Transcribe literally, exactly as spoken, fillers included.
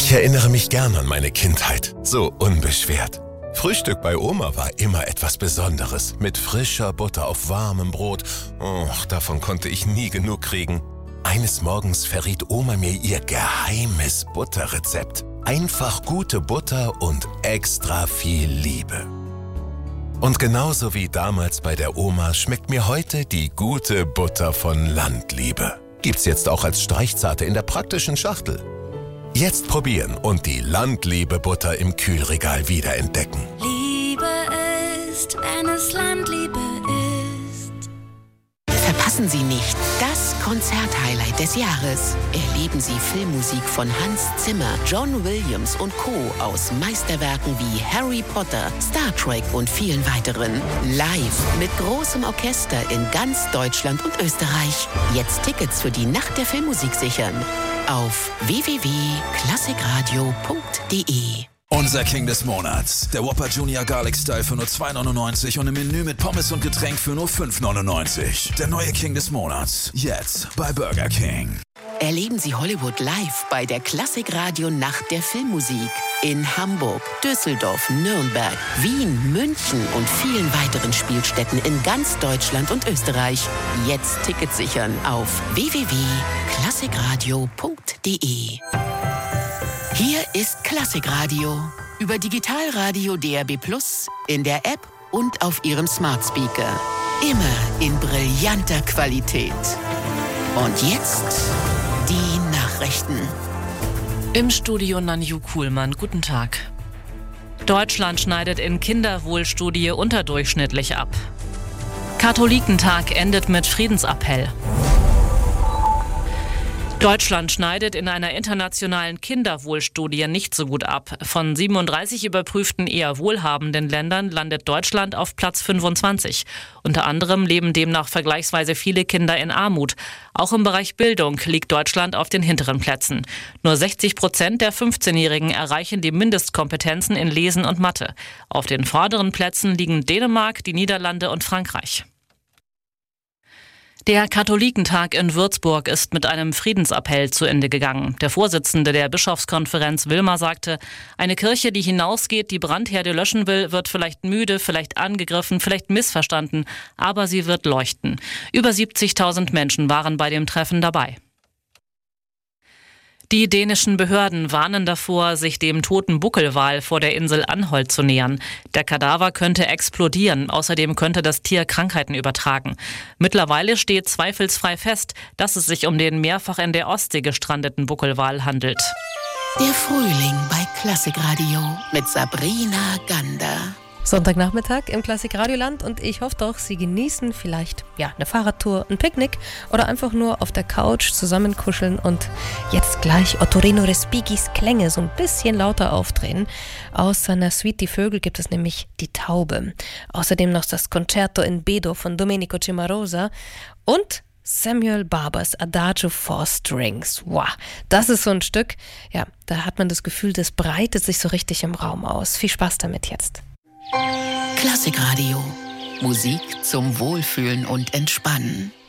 Ich erinnere mich gern an meine Kindheit, so unbeschwert. Frühstück bei Oma war immer etwas Besonderes, mit frischer Butter auf warmem Brot. Oh, davon konnte ich nie genug kriegen. Eines Morgens verriet Oma mir ihr geheimes Butterrezept. Einfach gute Butter und extra viel Liebe. Und genauso wie damals bei der Oma schmeckt mir heute die gute Butter von Landliebe. Gibt's jetzt auch als Streichzarte in der praktischen Schachtel. Jetzt probieren und die Landliebe-Butter im Kühlregal wiederentdecken. Liebe ist, wenn es Landliebe ist. Verpassen Sie nicht das Konzerthighlight des Jahres. Erleben Sie Filmmusik von Hans Zimmer, John Williams und Co. aus Meisterwerken wie Harry Potter, Star Trek und vielen weiteren. Live mit großem Orchester in ganz Deutschland und Österreich. Jetzt Tickets für die Nacht der Filmmusik sichern. Auf w w w punkt klassikradio punkt d e. Unser King des Monats. Der Whopper Junior Garlic Style für nur zwei neunundneunzig und im Menü mit Pommes und Getränk für nur fünf neunundneunzig. Der neue King des Monats. Jetzt bei Burger King. Erleben Sie Hollywood live bei der Klassikradio Nacht der Filmmusik. In Hamburg, Düsseldorf, Nürnberg, Wien, München und vielen weiteren Spielstätten in ganz Deutschland und Österreich. Jetzt Tickets sichern auf w w w punkt klassikradio punkt d e. Hier ist Klassikradio. Über Digitalradio D R B Plus, in der App und auf Ihrem Smart Speaker. Immer in brillanter Qualität. Und jetzt die Nachrichten. Im Studio Nanju Kuhlmann. Guten Tag. Deutschland schneidet in Kinderwohlstudie unterdurchschnittlich ab. Katholikentag endet mit Friedensappell. Deutschland schneidet in einer internationalen Kinderwohlstudie nicht so gut ab. Von siebenunddreißig überprüften eher wohlhabenden Ländern landet Deutschland auf Platz fünfundzwanzig. Unter anderem leben demnach vergleichsweise viele Kinder in Armut. Auch im Bereich Bildung liegt Deutschland auf den hinteren Plätzen. Nur sechzig Prozent der fünfzehnjährigen erreichen die Mindestkompetenzen in Lesen und Mathe. Auf den vorderen Plätzen liegen Dänemark, die Niederlande und Frankreich. Der Katholikentag in Würzburg ist mit einem Friedensappell zu Ende gegangen. Der Vorsitzende der Bischofskonferenz Wilmer sagte, eine Kirche, die hinausgeht, die Brandherde löschen will, wird vielleicht müde, vielleicht angegriffen, vielleicht missverstanden, aber sie wird leuchten. Über siebzigtausend Menschen waren bei dem Treffen dabei. Die dänischen Behörden warnen davor, sich dem toten Buckelwal vor der Insel Anholt zu nähern. Der Kadaver könnte explodieren, außerdem könnte das Tier Krankheiten übertragen. Mittlerweile steht zweifelsfrei fest, dass es sich um den mehrfach in der Ostsee gestrandeten Buckelwal handelt. Der Frühling bei Klassikradio mit Sabrina Gander. Sonntagnachmittag im Klassikradioland und ich hoffe doch, Sie genießen vielleicht ja, eine Fahrradtour, ein Picknick oder einfach nur auf der Couch zusammenkuscheln und jetzt gleich Ottorino Respigis Klänge so ein bisschen lauter aufdrehen. Aus seiner Suite Die Vögel gibt es nämlich Die Taube. Außerdem noch das Concerto in B-Dur von Domenico Cimarosa und Samuel Barbers Adagio Four Strings. Wow, das ist so ein Stück, ja, da hat man das Gefühl, das breitet sich so richtig im Raum aus. Viel Spaß damit jetzt. Klassikradio. Musik zum Wohlfühlen und Entspannen.